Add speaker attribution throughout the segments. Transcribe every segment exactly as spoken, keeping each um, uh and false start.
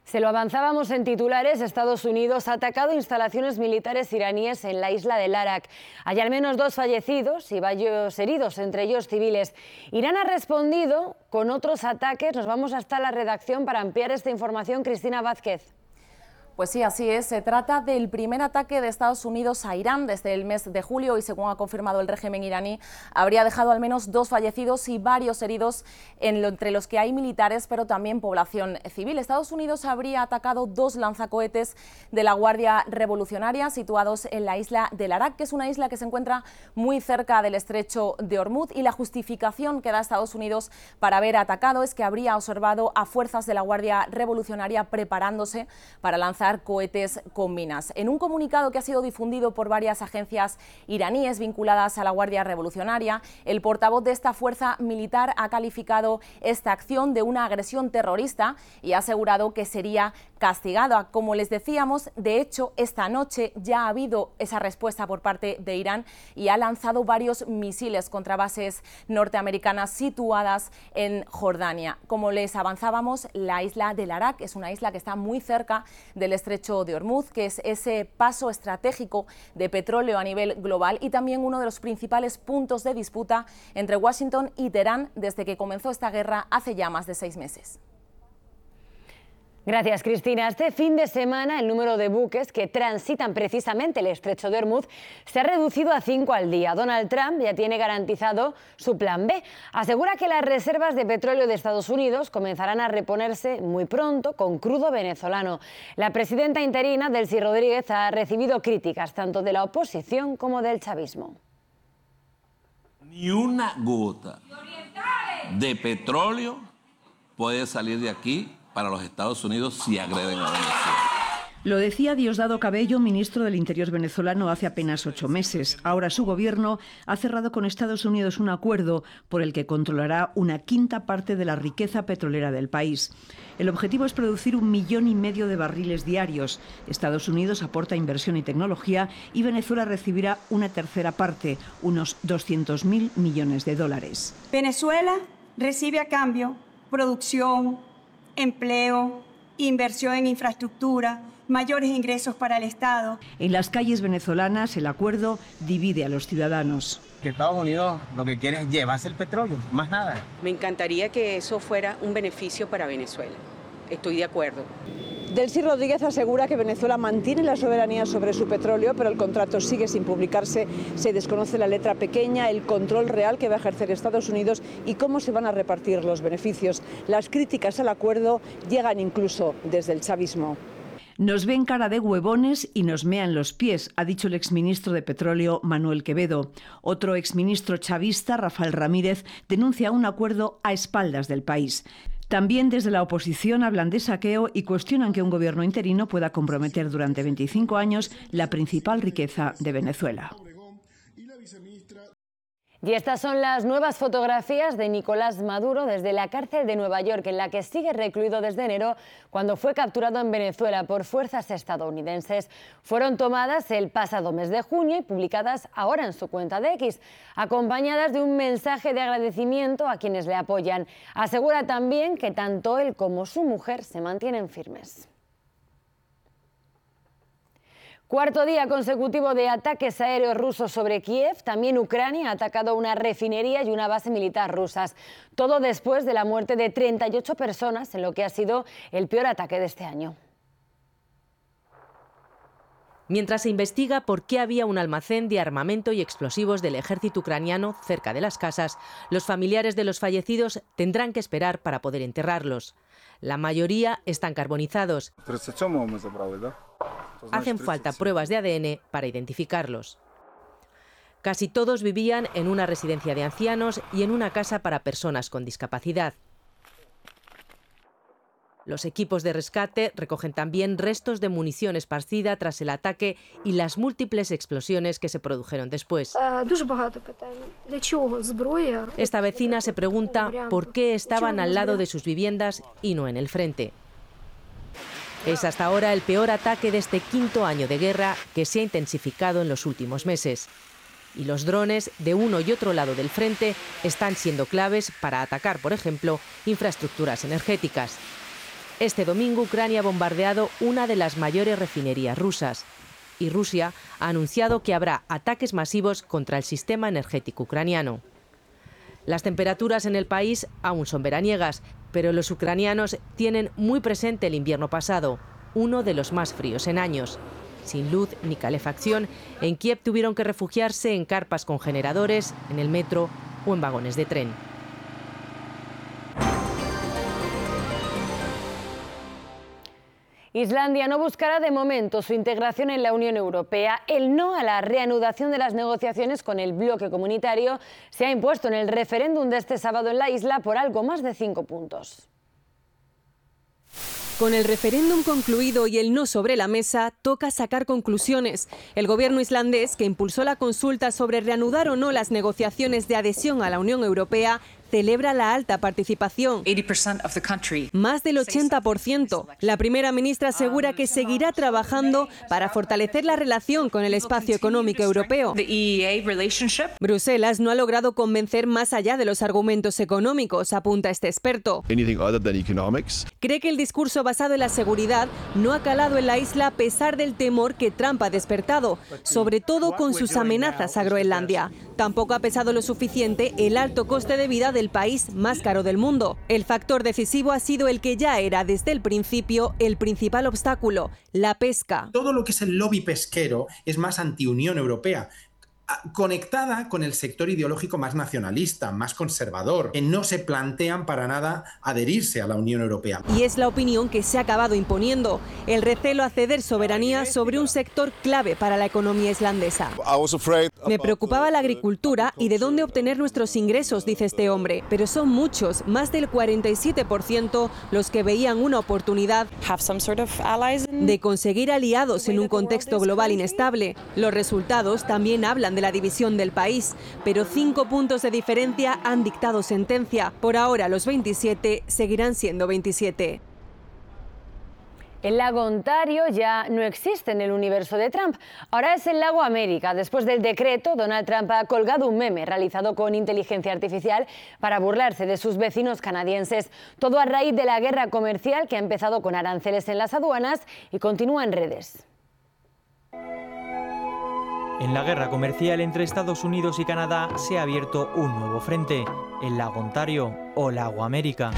Speaker 1: Se lo avanzábamos en titulares, Estados Unidos ha atacado instalaciones militares iraníes en la isla de Arak. Hay al menos dos fallecidos y varios heridos, entre ellos civiles. Irán ha respondido con otros ataques. Nos vamos hasta la redacción para ampliar esta información. Cristina Vázquez.
Speaker 2: Pues sí, así es. Se trata del primer ataque de Estados Unidos a Irán desde el mes de julio y, según ha confirmado el régimen iraní, habría dejado al menos dos fallecidos y varios heridos, en lo, entre los que hay militares, pero también población civil. Estados Unidos habría atacado dos lanzacohetes de la Guardia Revolucionaria situados en la isla del Arak, que es una isla que se encuentra muy cerca del estrecho de Hormuz, y la justificación que da Estados Unidos para haber atacado es que habría observado a fuerzas de la Guardia Revolucionaria preparándose para lanzar cohetes con minas. En un comunicado que ha sido difundido por varias agencias iraníes vinculadas a la Guardia Revolucionaria, el portavoz de esta fuerza militar ha calificado esta acción de una agresión terrorista y ha asegurado que sería castigada. Como les decíamos, de hecho, esta noche ya ha habido esa respuesta por parte de Irán y ha lanzado varios misiles contra bases norteamericanas situadas en Jordania. Como les avanzábamos, la isla del Arak es una isla que está muy cerca del estrecho de Hormuz, que es ese paso estratégico de petróleo a nivel global y también uno de los principales puntos de disputa entre Washington y Teherán desde que comenzó esta guerra hace ya más de seis meses.
Speaker 1: Gracias, Cristina. Este fin de semana el número de buques que transitan precisamente el estrecho de Hormuz se ha reducido a cinco al día. Donald Trump ya tiene garantizado su plan B. Asegura que las reservas de petróleo de Estados Unidos comenzarán a reponerse muy pronto con crudo venezolano. La presidenta interina, Delcy Rodríguez, ha recibido críticas tanto de la oposición como del chavismo.
Speaker 3: Ni una gota de petróleo puede salir de aquí para los Estados Unidos si agreden a Venezuela.
Speaker 4: Lo decía Diosdado Cabello, ministro del Interior venezolano, hace apenas ocho meses. Ahora su gobierno ha cerrado con Estados Unidos un acuerdo por el que controlará una quinta parte de la riqueza petrolera del país. El objetivo es producir un millón y medio de barriles diarios. Estados Unidos aporta inversión y tecnología y Venezuela recibirá una tercera parte, unos doscientos mil millones de dólares.
Speaker 5: Venezuela recibe a cambio producción, empleo, inversión en infraestructura, mayores ingresos para el Estado.
Speaker 4: En las calles venezolanas el acuerdo divide a los ciudadanos.
Speaker 6: Que Estados Unidos lo que quiere es llevarse el petróleo, más nada.
Speaker 7: Me encantaría que eso fuera un beneficio para Venezuela. Estoy de acuerdo.
Speaker 8: Delcy Rodríguez asegura que Venezuela mantiene la soberanía sobre su petróleo, pero el contrato sigue sin publicarse. Se desconoce la letra pequeña, el control real que va a ejercer Estados Unidos y cómo se van a repartir los beneficios. Las críticas al acuerdo llegan incluso desde el chavismo.
Speaker 4: Nos ven cara de huevones y nos mean los pies, ha dicho el exministro de Petróleo Manuel Quevedo. Otro exministro chavista, Rafael Ramírez, denuncia un acuerdo a espaldas del país. También desde la oposición hablan de saqueo y cuestionan que un gobierno interino pueda comprometer durante veinticinco años la principal riqueza de Venezuela.
Speaker 1: Y estas son las nuevas fotografías de Nicolás Maduro desde la cárcel de Nueva York, en la que sigue recluido desde enero, cuando fue capturado en Venezuela por fuerzas estadounidenses. Fueron tomadas el pasado mes de junio y publicadas ahora en su cuenta de X, acompañadas de un mensaje de agradecimiento a quienes le apoyan. Asegura también que tanto él como su mujer se mantienen firmes. Cuarto día consecutivo de ataques aéreos rusos sobre Kiev. También Ucrania ha atacado una refinería y una base militar rusas. Todo después de la muerte de treinta y ocho personas en lo que ha sido el peor ataque de este año.
Speaker 9: Mientras se investiga por qué había un almacén de armamento y explosivos del ejército ucraniano cerca de las casas, los familiares de los fallecidos tendrán que esperar para poder enterrarlos. La mayoría están carbonizados. Hacen falta pruebas de A D N para identificarlos. Casi todos vivían en una residencia de ancianos y en una casa para personas con discapacidad. Los equipos de rescate recogen también restos de munición esparcida tras el ataque y las múltiples explosiones que se produjeron después. Esta vecina se pregunta por qué estaban al lado de sus viviendas y no en el frente. Es hasta ahora el peor ataque de este quinto año de guerra, que se ha intensificado en los últimos meses. Y los drones de uno y otro lado del frente están siendo claves para atacar, por ejemplo, infraestructuras energéticas. Este domingo Ucrania ha bombardeado una de las mayores refinerías rusas y Rusia ha anunciado que habrá ataques masivos contra el sistema energético ucraniano. Las temperaturas en el país aún son veraniegas, pero los ucranianos tienen muy presente el invierno pasado, uno de los más fríos en años. Sin luz ni calefacción, en Kiev tuvieron que refugiarse en carpas con generadores, en el metro o en vagones de tren.
Speaker 1: Islandia no buscará de momento su integración en la Unión Europea. El no a la reanudación de las negociaciones con el bloque comunitario se ha impuesto en el referéndum de este sábado en la isla por algo más de cinco puntos.
Speaker 10: Con el referéndum concluido y el no sobre la mesa, toca sacar conclusiones. El gobierno islandés, que impulsó la consulta sobre reanudar o no las negociaciones de adhesión a la Unión Europea, celebra la alta participación, más del ochenta por ciento. La primera ministra asegura que seguirá trabajando para fortalecer la relación con el espacio económico europeo. Bruselas no ha logrado convencer más allá de los argumentos económicos, apunta este experto. Cree que el discurso basado en la seguridad no ha calado en la isla a pesar del temor que Trump ha despertado, sobre todo con sus amenazas a Groenlandia. Tampoco ha pesado lo suficiente el alto coste de vida del país más caro del mundo. El factor decisivo ha sido el que ya era desde el principio el principal obstáculo, la pesca.
Speaker 11: Todo lo que es el lobby pesquero es más anti-Unión Europea, conectada con el sector ideológico más nacionalista, más conservador, que no se plantean para nada adherirse a la Unión Europea.
Speaker 10: Y es la opinión que se ha acabado imponiendo, el recelo a ceder soberanía sobre un sector clave para la economía islandesa. Me preocupaba la agricultura y de dónde obtener nuestros ingresos, dice este hombre, pero son muchos, más del cuarenta y siete por ciento, los que veían una oportunidad de conseguir aliados en un contexto global inestable. Los resultados también hablan de la división del país, pero cinco puntos de diferencia han dictado sentencia. Por ahora los veintisiete seguirán siendo veintisiete.
Speaker 1: El lago Ontario ya no existe en el universo de Trump. Ahora es el lago América. Después del decreto, Donald Trump ha colgado un meme realizado con inteligencia artificial para burlarse de sus vecinos canadienses. Todo a raíz de la guerra comercial que ha empezado con aranceles en las aduanas y continúa en redes.
Speaker 12: En la guerra comercial entre Estados Unidos y Canadá se ha abierto un nuevo frente, el lago Ontario o lago América.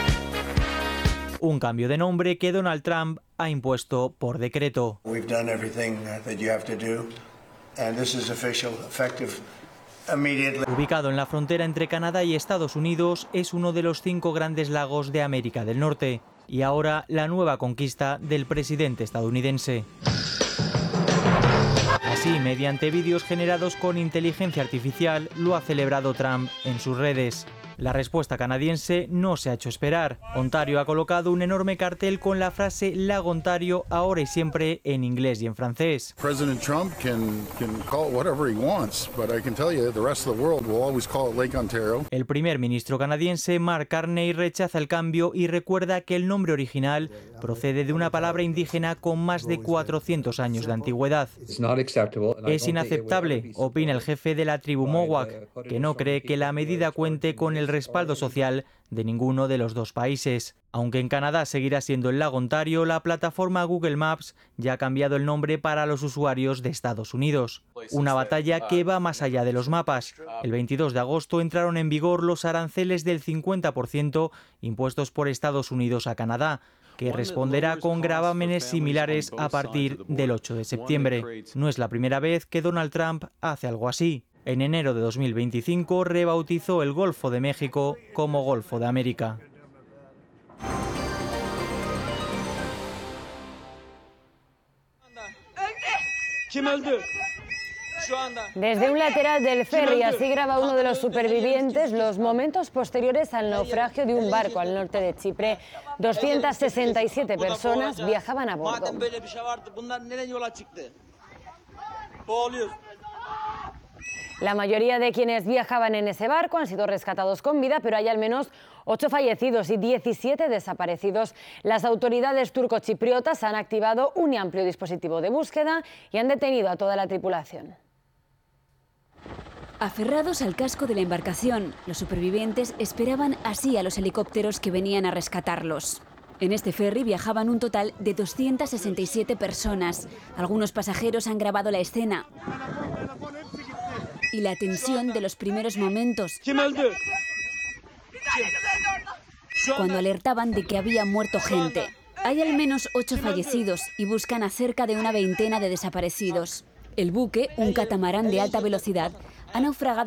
Speaker 12: Un cambio de nombre que Donald Trump ha impuesto por decreto. Ubicado en la frontera entre Canadá y Estados Unidos, es uno de los cinco grandes lagos de América del Norte y ahora la nueva conquista del presidente estadounidense. Así, mediante vídeos generados con inteligencia artificial, lo ha celebrado Trump en sus redes. La respuesta canadiense no se ha hecho esperar. Ontario ha colocado un enorme cartel con la frase Lago Ontario ahora y siempre en inglés y en francés.
Speaker 13: President Trump can, can call it whatever he wants, but I can tell you the rest of the world will always call it Lake Ontario.
Speaker 12: El primer ministro canadiense Mark Carney rechaza el cambio y recuerda que el nombre original procede de una palabra indígena con más de cuatrocientos años de antigüedad. Es inaceptable, opina el jefe de la tribu Mohawk, que no cree que la medida cuente con el respaldo social de ninguno de los dos países. Aunque en Canadá seguirá siendo el lago Ontario, la plataforma Google Maps ya ha cambiado el nombre para los usuarios de Estados Unidos. Una batalla que va más allá de los mapas. El veintidós de agosto entraron en vigor los aranceles del cincuenta por ciento impuestos por Estados Unidos a Canadá, que responderá con gravámenes similares a partir del ocho de septiembre. No es la primera vez que Donald Trump hace algo así. En enero de dos mil veinticinco rebautizó el Golfo de México como Golfo de América.
Speaker 1: Desde un lateral del ferry, así graba uno de los supervivientes los momentos posteriores al naufragio de un barco al norte de Chipre. doscientas sesenta y siete personas viajaban a bordo. La mayoría de quienes viajaban en ese barco han sido rescatados con vida, pero hay al menos ocho fallecidos y diecisiete desaparecidos. Las autoridades turcochipriotas han activado un amplio dispositivo de búsqueda y han detenido a toda la tripulación.
Speaker 14: Aferrados al casco de la embarcación, los supervivientes esperaban así a los helicópteros que venían a rescatarlos. En este ferry viajaban un total de doscientas sesenta y siete personas. Algunos pasajeros han grabado la escena y la tensión de los primeros momentos, cuando alertaban de que había muerto gente. Hay al menos ocho fallecidos y buscan a cerca de una veintena de desaparecidos. El buque, un catamarán de alta velocidad, ha naufragado